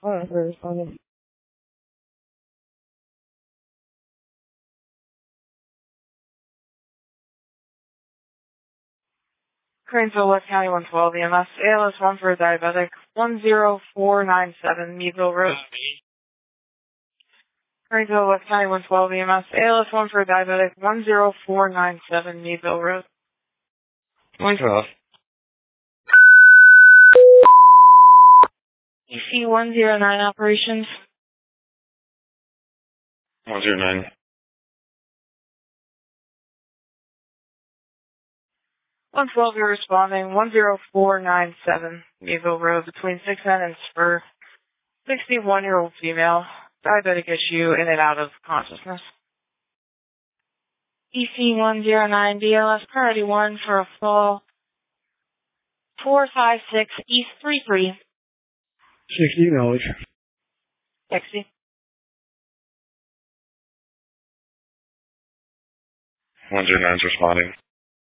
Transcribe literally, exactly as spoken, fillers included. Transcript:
Alright, we're responding. Greenville, West County, one twelve, E M S, A L S one for diabetic, one zero four nine seven, Meadville Road. Greenville, West County, one twelve, E M S, A L S one for diabetic, one zero four nine seven, Meadville Road. one twelve. E C one zero nine operations. one zero nine. one twelve, you're responding, one zero four nine seven, Meadville Road, between six N and Spur. sixty-one-year-old female, diabetic issue, in and out of consciousness. E C one zero nine, B L S priority one for a fall, four five six East three three. sixty knowledge. Taxi. one zero nine is responding.